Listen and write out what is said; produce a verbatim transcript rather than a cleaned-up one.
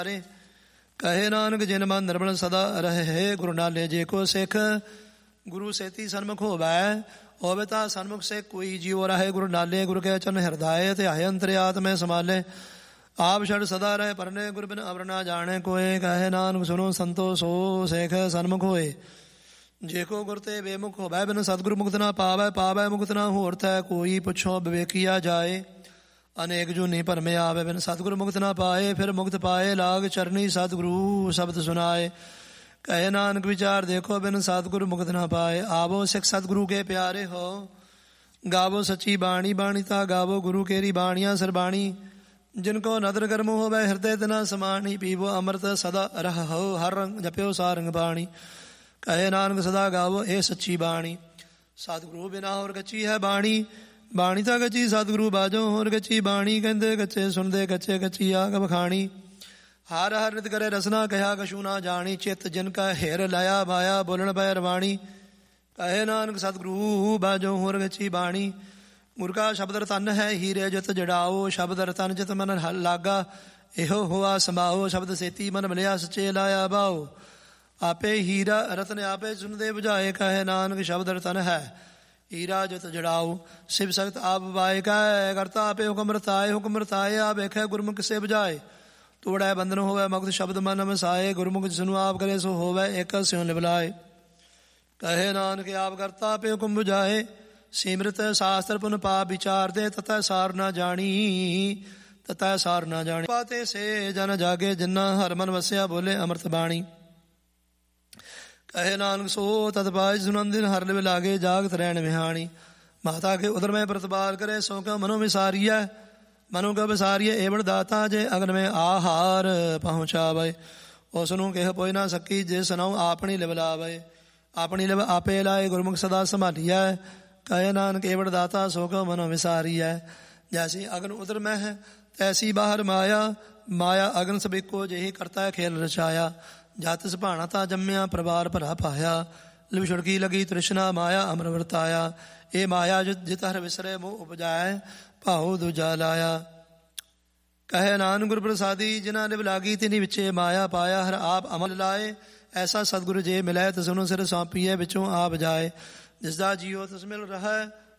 ਕਹੇ ਨਾਨਕ ਜਿਨ ਮਨ ਨਿਰਮਲ ਸਦਾ ਰਹੇ ਗੁਰੂ ਨਾਲੇ। ਜੇ ਕੋ ਸਿੱਖ ਗੁਰੂ ਸੇਤੀ ਸਨਮੁਖ ਹੋਵੈ, ਹੋਵੇ ਤਾਂ ਸਨਮੁਖ ਸੇ ਕੋਈ ਜੀਉ ਰਹੇ ਗੁਰੂ ਨਾਲੇ। ਗੁਰੂ ਕੇ ਚਰਨ ਹਿਰਦਾਏ ਧਿਆਏ ਅੰਤਰਿਆਤਮੈ ਸਮਾਲੇ। ਆਪ ਛੜ ਸਦਾ ਰਹੇ ਪਰਨੇ ਗੁਰ ਬਿਨ ਅਵਰ ਨਾ ਜਾਣੇ ਕੋਏ। ਕਹੇ ਨਾਨਕ ਸੁਨੋ ਸੰਤੋ ਸੋ ਸਿੱਖ ਸਨਮੁਖ ਹੋਏ। ਜੇ ਕੋ ਗੁਰ ਤੇ ਬੇਮੁਖ ਹੋਵੈ ਬਿਨ ਸਤਿਗੁਰੂ ਮੁਕਤ ਨਾ ਪਾਵੈ। ਪਾਵੈ ਮੁਕਤ ਨਾ ਹੋਰ ਥੈ ਕੋਈ ਪੁੱਛੋ ਵਿਵੇਕੀਆ ਜਾਏ। ਅਨੇਕ ਜੂਨੀ ਭਰਮੇ ਆਵੇ ਬਿਨ ਸਤਿਗੁਰੂ ਮੁਕਤ ਨਾ ਪਾਏ। ਫਿਰ ਮੁਕਤ ਪਾਏ ਲਾਗ ਚਰਨੀ ਸਤਿਗੁਰੂ ਸ਼ਬਦ ਸੁਨਾਏ। ਕਹੇ ਨਾਨਕ ਵਿਚਾਰ ਦੇਖੋ ਬਿਨ ਸਤਿਗੁਰੂ ਮੁਕਤ ਨਾ ਪਾਏ। ਆਵੋ ਸਿੱਖ ਸਤਿਗੁਰੂ ਕੇ ਪਿਆਰੇ ਹੋ, ਗਾਵੋ ਸੱਚੀ ਬਾਣੀ। ਬਾਣੀ ਤਾਂ ਗਾਵੋ ਗੁਰੂ ਕੇਰੀ ਬਾਣੀਆਂ ਸਰਬਾਣੀ। ਜਿਨ ਕੋ ਨਦਰ ਕਰਮ ਹੋਵੇ ਹਿਰਦੇ ਤਿਨਾ ਸਮਾਣੀ। ਪੀਵੋ ਅੰਮ੍ਰਿਤ ਸਦਾ ਰਹੋ ਹਰ ਰੰਗ ਜਪਿਓ ਸਾਰੰਗ ਬਾਣੀ। ਕਹੇ ਨਾਨਕ ਸਦਾ ਗਾਵੋ ਇਹ ਸੱਚੀ ਬਾਣੀ। ਸਤਿਗੁਰੂ ਬਿਨਾ ਹੋਰ ਕੱਚੀ ਹੈ ਬਾਣੀ। ਬਾਣੀ ਤਾਂ ਕੱਚੀ ਸਤਿਗੁਰੂ ਬਾਝੋ ਹੋਰ ਕੱਚੀ ਬਾਣੀ। ਕਹਿੰਦੇ ਕੱਚੇ ਸੁਣਦੇ ਕੱਚੇ ਕੱਚੀ ਆਗ ਬਖਾਣੀ। ਹਰ ਹਰ ਨਿਤ ਕਰੇ ਰਸਨਾ ਕਹਿਆ ਕਛੂ ਨਾ ਜਾਣੀ। ਚਿੱਤ ਜਿਨ ਕਾ ਹਿਰ ਲਾਇਆ ਮਾਇਆ ਬੋਲਣ ਪੈ ਰਵਾਣੀ। ਕਹੇ ਨਾਨਕ ਸਤਿਗੁਰੂ ਬਾਝੋ ਹੋਰ ਕੱਚੀ ਬਾਣੀ। ਗੁਰ ਕਾ ਸ਼ਬਦ ਰਤਨ ਹੈ ਹੀਰੇ ਜਿਤ ਜੜਾਓ। ਸ਼ਬਦ ਰਤਨ ਜਿਤ ਮਨ ਲਾਗਾ ਇਹੋ ਹੋਆ ਸੰਭਾਓ। ਸ਼ਬਦ ਸੇਤੀ ਮਨ ਮਿਲਿਆ ਸੱਚੇ ਲਾਇਆ ਬਾਓ। ਆਪੇ ਹੀਰਾ ਰਤਨ ਆਪੇ ਸੁਣਦੇ ਬੁਝਾਏ। ਕਹੇ ਨਾਨਕ ਸ਼ਬਦ ਰਤਨ ਹੈ ਹੀਰਾ ਜਿਤ ਜੜਾਓ। ਸਿਵ ਸਖਤ ਆਪ ਬਾਏ ਕਹੈ ਕਰਤਾ ਆਪੇ ਹੁਕਮ ਰਤਾਏ। ਹੁਕਮ ਰਤਾਏ ਆਪ ਵੇਖੈ ਗੁਰਮੁਖ ਕਿਸੇ ਬੁਝਾਏ। ਤੋੜੈ ਬੰਧਨ ਹੋਵੇ ਮੁਕਤ ਸ਼ਬਦ ਮਨ ਮਸਾਏ। ਗੁਰਮੁਖ ਜਿਸਨੂੰ ਆਪ ਕਰੇ ਸੋ ਹੋਵੇ ਇੱਕ ਸਿਉ ਲਿਵਲਾਏ। ਕਹੇ ਨਾਨਕ ਆਪ ਕਰਤਾ ਆਪੇ ਹੁਕਮ ਬੁਝਾਏ। ਸਿਮਰਤ ਸ਼ਾਸਤਰ ਪੁਨ ਪਾਪ ਵਿਚਾਰਦੇ ਤਤੈ ਸਾਰ ਨਾ ਜਾਣੀ। ਤਤੈ ਸਾਰ ਨਾ ਜਾਣੀ। ਪਾਤੇ ਸੇ ਜਨ ਜਾਗੇ ਜਿਨਾ ਹਰ ਮਨ ਵਸਿਆ ਬੋਲੇ ਅੰਮ੍ਰਿਤ ਬਾਣੀ। ਕਹੇ ਨਾਨਕ ਸੋ ਤਤ ਪਾਇ ਸੁਨੰਦਿਨ ਹਰ ਲਿਵ ਲਾਗੇ ਜਾਗਤ ਰਹਿਣ ਵਿਹਾਣੀ। ਮਾਤਾ ਕੇ ਉਦਰ ਮੈਂ ਪ੍ਰਤਪਾਲ ਕਰੇ ਸੋ ਕਾ ਮਨੋ ਵਿਸਾਰੀਐ। ਮਨੋ ਕਾ ਵਿਸਾਰੀਏ ਏਵੜ ਦਾਤਾ ਜੇ ਅਗਨ ਮੈਂ ਆਹਾਰ ਪਹੁੰਚਾਵੇ। ਉਸ ਨੂੰ ਕਿਹ ਪੋਇ ਨਾ ਸਕੀ ਜੇ ਸੁਨਾਉ ਆਪਣੀ ਲਿਵ ਲਾਵੇ। ਆਪਣੀ ਲਿਵ ਆਪੇ ਲਾਏ ਗੁਰਮੁਖ ਸਦਾ ਸੰਭਾਲੀਐ। ਕਹੇ ਨਾਨਕ ਏਵੜ ਦਾਤਾ ਸੋ ਕਾ ਮਨੋ ਵਿਸਾਰੀਐ। ਜੈਸੀ ਅਗਨ ਉਦਰ ਮੈਂ ਹੈ ਤੈਸੀ ਬਾਹਰ ਮਾਇਆ। ਮਾਇਆ ਅਗਨ ਸਭ ਇੱਕੋ ਜਿਹੀ ਕਰਤਾ ਖੇਲ ਰਚਾਇਆ। ਜਤ ਸੁਭਾਣਾ ਤਾਂ ਜੰਮਿਆ ਪਰਿਵਾਰ ਭਰਾ ਪਾਇਆ। ਲਿਵ ਛੁੜਕੀ ਲਗੀ ਤ੍ਰਿਸ਼ਨਾ ਮਾਇਆ ਅਮਰ ਵਰਤਾਇਆ। ਇਹ ਮਾਇਆ ਜਿਤ ਹਰ ਵਿਸਰੇ ਮੋਹ ਉਪਜਾਏ ਭਾਉ ਦੂਜਾ ਲਾਇਆ। ਕਹੇ ਨਾਨਕ ਗੁਰ ਪ੍ਰਸਾਦੀ ਜਿਨ੍ਹਾਂ ਲਿਵ ਲਾਗੀ ਤਿਨੀ ਵਿੱਚੇ ਮਾਇਆ ਪਾਇਆ। ਹਰ ਆਪ ਅਮਲ ਲਾਏ ਐਸਾ ਸਤਿਗੁਰੂ ਜੇ ਮਿਲੈ ਤਿਸਨੂੰ ਸਿਰ ਸੌਂਪੀਏ ਵਿੱਚੋਂ ਆਪ ਜਾਏ। ਜਿਸਦਾ ਜੀਓ ਤਿਸ ਮਿਲ ਰਹਾ